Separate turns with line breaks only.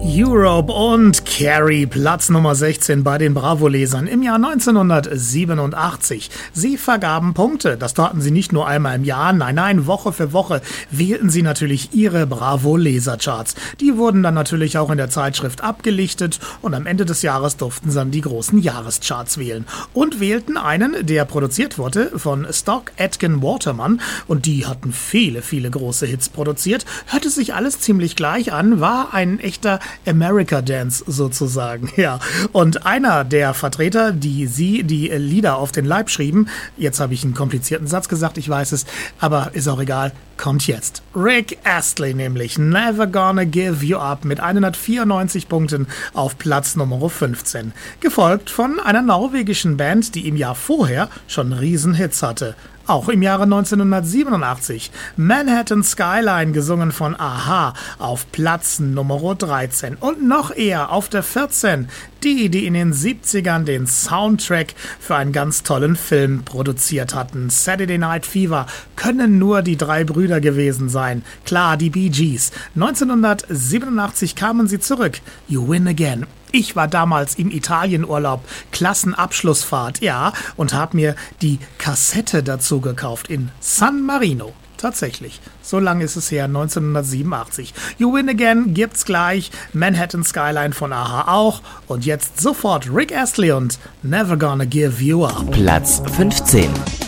Europe und Carrie, Platz Nummer 16 bei den Bravo-Lesern im Jahr 1987. Sie vergaben Punkte. Das taten sie nicht nur einmal im Jahr, nein, Woche für Woche wählten sie natürlich ihre Bravo-Lesercharts. Die wurden dann natürlich auch in der Zeitschrift abgelichtet und am Ende des Jahres durften sie dann die großen Jahrescharts wählen. Und wählten einen, der produziert wurde von Stock Aitken Waterman, und die hatten viele große Hits produziert. Hörte sich alles ziemlich gleich an, war ein echter America Dance sozusagen, ja. Und einer der Vertreter, die Lieder auf den Leib schrieben, jetzt habe ich einen komplizierten Satz gesagt, ich weiß es, aber ist auch egal, kommt jetzt. Rick Astley nämlich, Never Gonna Give You Up mit 194 Punkten auf Platz Nummer 15. Gefolgt von einer norwegischen Band, die im Jahr vorher schon Riesenhits hatte. Auch im Jahre 1987 Manhattan Skyline, gesungen von a-ha, auf Platz Nummer 13. Und noch eher auf der 14 die in den 70ern den Soundtrack für einen ganz tollen Film produziert hatten. Saturday Night Fever können nur die drei Brüder gewesen sein. Klar, die Bee Gees. 1987 kamen sie zurück. You Win Again. Ich war damals im Italienurlaub, Klassenabschlussfahrt, ja, und habe mir die Kassette dazu gekauft in San Marino. Tatsächlich, so lange ist es her, 1987. You Win Again gibt's gleich, Manhattan Skyline von a-ha auch und jetzt sofort Rick Astley und Never Gonna Give You Up.
Platz 15.